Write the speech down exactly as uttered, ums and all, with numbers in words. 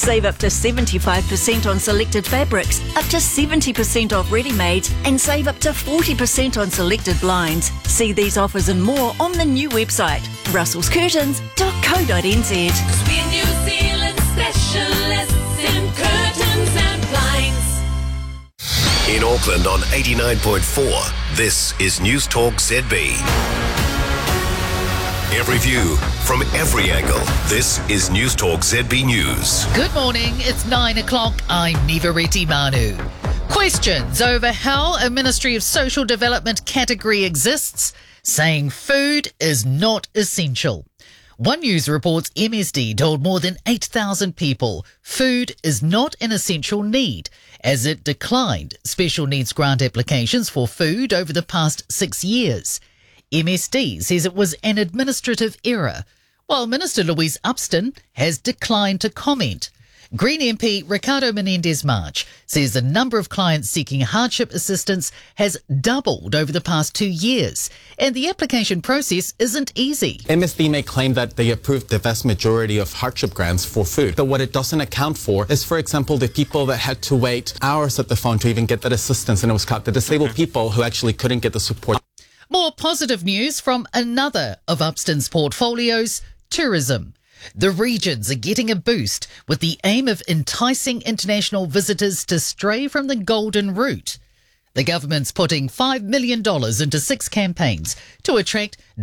Save up to seventy-five percent on selected fabrics, up to seventy percent off ready-mades, and save up to forty percent on selected blinds. See these offers and more on the new website, russells curtains dot co dot n z. We're New Zealand specialists in curtains and blinds. In Auckland on eighty-nine point four, this is News Talk Z B. Every view from every angle. This is News Talk Z B News. Good morning, it's nine o'clock. I'm Nivareti Manu. Questions over how a Ministry of Social Development category exists, saying food is not essential. One News reports M S D told more than eight thousand people food is not an essential need, as it declined special needs grant applications for food over the past six years. M S D says it was an administrative error, while Minister Louise Upston has declined to comment. Green M P Ricardo Menendez-March says the number of clients seeking hardship assistance has doubled over the past two years, and the application process isn't easy. M S D may claim that they approved the vast majority of hardship grants for food, but what it doesn't account for is, for example, the people that had to wait hours at the phone to even get that assistance, and it was cut, the disabled people who actually couldn't get the support. More positive news from another of Upston's portfolios, tourism. The regions are getting a boost with the aim of enticing international visitors to stray from the Golden Route. The government's putting five million dollars into six campaigns to attract